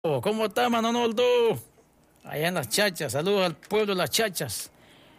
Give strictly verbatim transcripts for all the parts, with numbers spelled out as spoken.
¿Cómo está, Manoldo? Allá en Las Chachas. Saludos al pueblo de Las Chachas.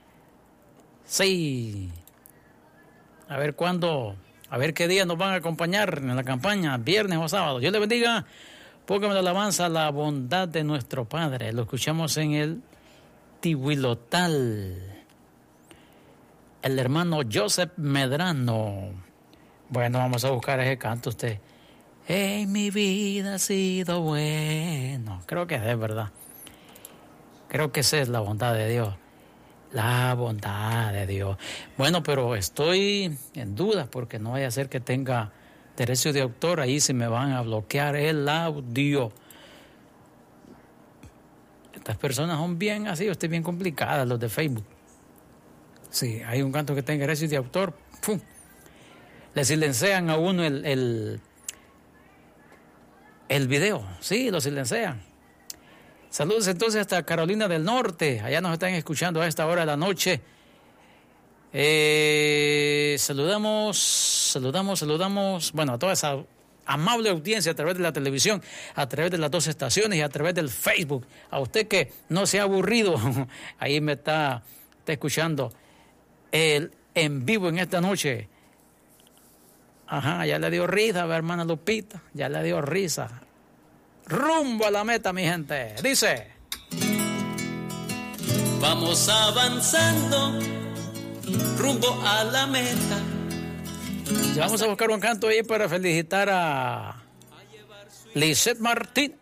Sí. A ver cuándo, a ver qué día nos van a acompañar en la campaña, viernes o sábado. Dios le bendiga. Póngame la alabanza a la bondad de nuestro Padre. Lo escuchamos en el Tihuilotal. El hermano Joseph Medrano. Bueno, vamos a buscar ese canto usted. En mi vida ha sido bueno. Creo que es verdad. Creo que esa es la bondad de Dios. La bondad de Dios. Bueno, pero estoy en duda porque no vaya a ser que tenga derecho de autor. Ahí se me van a bloquear el audio. Estas personas son bien así, estoy bien complicadas, los de Facebook. Sí, hay un canto que tenga derecho de autor. ¡Pum! Le silencian a uno el... el El video, sí, lo silencian. Saludos entonces hasta Carolina del Norte. Allá nos están escuchando a esta hora de la noche. Eh, saludamos, saludamos, saludamos, bueno, a toda esa amable audiencia a través de la televisión, a través de las dos estaciones y a través del Facebook. A usted que no se ha aburrido, ahí me está, está escuchando el en vivo en esta noche. Ajá, ya le dio risa, hermana Lupita, ya le dio risa. Rumbo a la meta, mi gente. Dice: vamos avanzando, rumbo a la meta. Vamos a buscar un canto ahí para felicitar a Lisette Martín.